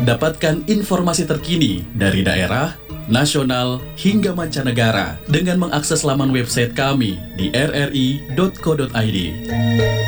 Dapatkan informasi terkini dari daerah, nasional, hingga mancanegara dengan mengakses laman website kami di rri.co.id.